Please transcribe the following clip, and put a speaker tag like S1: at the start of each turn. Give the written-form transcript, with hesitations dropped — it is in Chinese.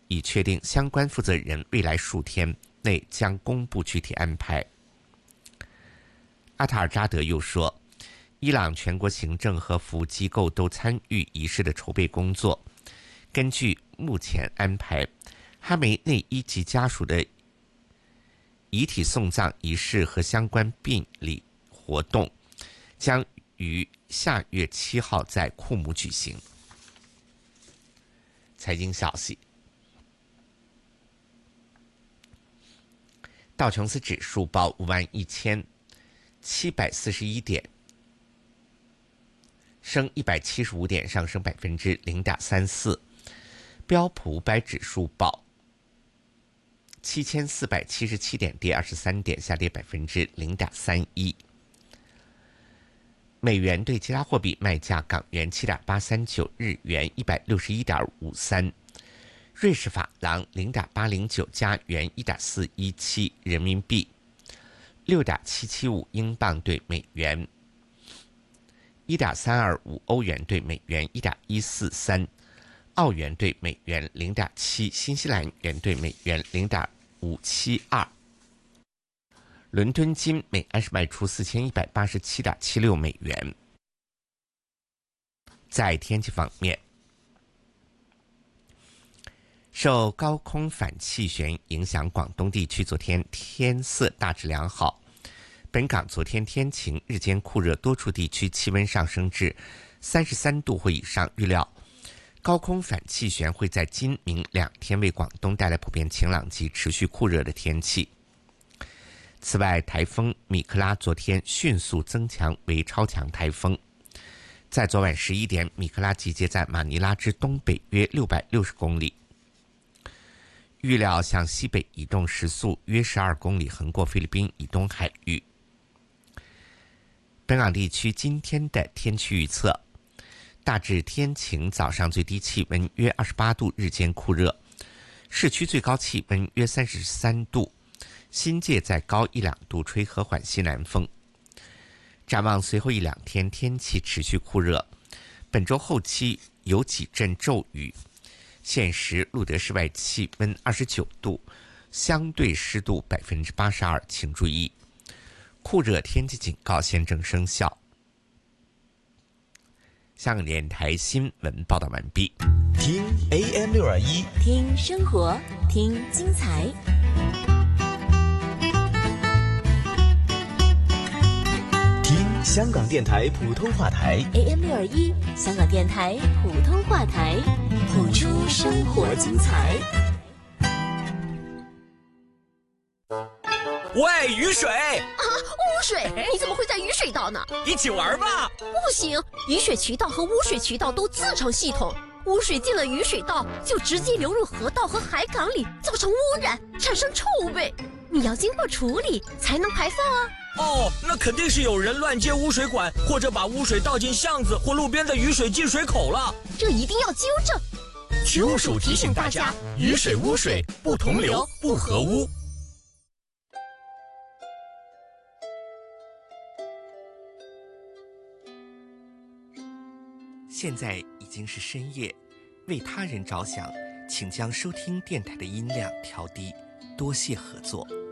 S1: 已确定相关负责人未来数天内将公布具体安排。阿塔尔扎德又说，伊朗全国行政和服务机构都参与仪式的筹备工作。根据目前安排，哈梅内伊及家属的遗体送葬仪式和相关殡礼活动将于下月7号在库姆举行。财经消息，道琼斯指数报51,741点，升175点，上升0.34%。标普500指数报7477点，跌23点，下跌0.31%。美元对其他货币卖价：港元7.839，日元161.53，瑞士法郎0.809，加元1.417，人民币6.775，英镑对美元1.325，欧元对美元1.143，澳元对美元0.7，新西兰元对美元0.572。伦敦金每安士卖出4187.76美元。在天气方面，受高空反气旋影响，广东地区昨天天色大致良好。本港昨天天晴，日间酷热，多处地区气温上升至33度或以上。预料高空反气旋会在今明2天为广东带来普遍晴朗及持续酷热的天气。此外，台风米克拉昨天迅速增强为超强台风，在昨晚11点，米克拉集结在马尼拉之东北约660公里，预料向西北移动，时速约12公里，横过菲律宾以东海域。本港地区今天的天气预测：大致天晴，早上最低气温约28度，日间酷热，市区最高气温约33度，新界再高1-2度，吹和缓西南风。展望随后1-2天天气持续酷热，本周后期有几阵骤雨。现时录得室外气温29度，相对湿度82%，请注意酷热天气警告现正生效。香港电台新闻报道完毕。
S2: 听 AM621，
S3: 听生活，听精彩。
S2: 听香港电台普通话台
S3: AM621，香港电台普通话台，谱出生活精彩。
S4: 喂，雨水
S5: 啊，污水！你怎么会在雨水道呢？
S4: 一起玩吧。
S5: 不行，雨水渠道和污水渠道都自成系统，污水进了雨水道就直接流入河道和海港里，造成污染，产生臭味。你要经过处理才能排放啊。
S4: 哦，那肯定是有人乱接污水管，或者把污水倒进巷子或路边的雨水进水口了。
S5: 这一定要纠正。
S4: 渠务署提醒大家，雨水污水不同流，不合污。
S1: 现在已经是深夜，为他人着想，请将收听电台的音量调低，多谢合作。